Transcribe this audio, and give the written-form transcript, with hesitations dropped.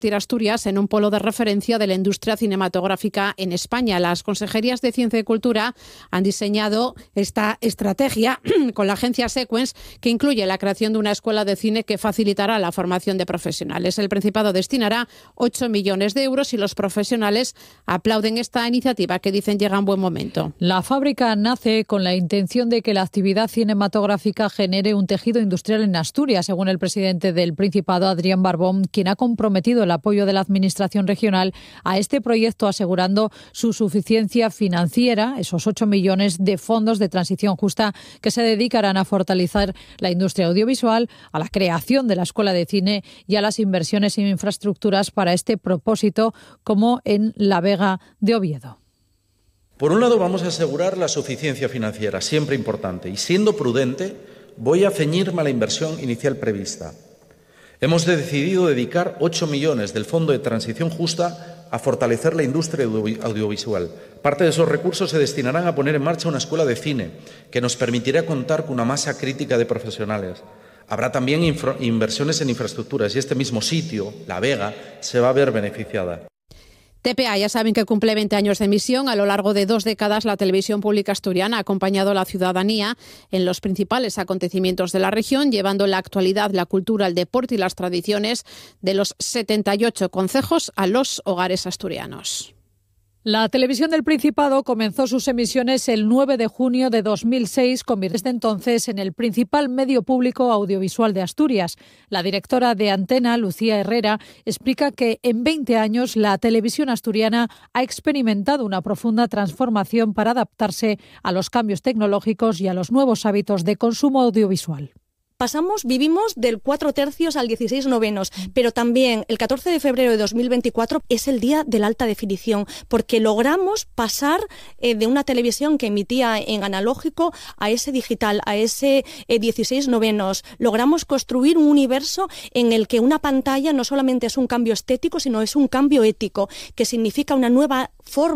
Asturias en un polo de referencia de la industria cinematográfica en España. Las consejerías de Ciencia y Cultura han diseñado esta estrategia con la agencia Sequence, que incluye la creación de una escuela de cine que facilitará la formación de profesionales. El Principado destinará 8 millones de euros y los profesionales aplauden esta iniciativa, que dicen llega en buen momento. La fábrica nace con la intención de que la actividad cinematográfica genere un tejido industrial en Asturias, según el presidente del Principado, Adrián Barbón, quien ha comprometido el apoyo de la Administración regional a este proyecto, asegurando su suficiencia financiera, esos 8 millones de fondos de transición justa que se dedicarán a fortalecer la industria audiovisual, a la creación de la escuela de cine y a las inversiones en infraestructuras para este propósito, como en La Vega de Oviedo. Por un lado, vamos a asegurar la suficiencia financiera, siempre importante, y siendo prudente, voy a ceñirme a la inversión inicial prevista. Hemos decidido dedicar 8 millones del Fondo de Transición Justa a fortalecer la industria audiovisual. Parte de esos recursos se destinarán a poner en marcha una escuela de cine que nos permitirá contar con una masa crítica de profesionales. Habrá también inversiones en infraestructuras y este mismo sitio, La Vega, se va a ver beneficiada. TPA, ya saben que cumple 20 años de emisión. A lo largo de 2 décadas, la televisión pública asturiana ha acompañado a la ciudadanía en los principales acontecimientos de la región, llevando la actualidad, la cultura, el deporte y las tradiciones de los 78 concejos a los hogares asturianos. La televisión del Principado comenzó sus emisiones el 9 de junio de 2006, convirtiéndose desde entonces en el principal medio público audiovisual de Asturias. La directora de Antena, Lucía Herrera, explica que en 20 años la televisión asturiana ha experimentado una profunda transformación para adaptarse a los cambios tecnológicos y a los nuevos hábitos de consumo audiovisual. Vivimos del 4/3 al 16/9, pero también el 14 de febrero de 2024 es el día de la alta definición, porque logramos pasar de una televisión que emitía en analógico a ese digital, a ese 16/9. Logramos construir un universo en el que una pantalla no solamente es un cambio estético, sino es un cambio ético, que significa una nueva forma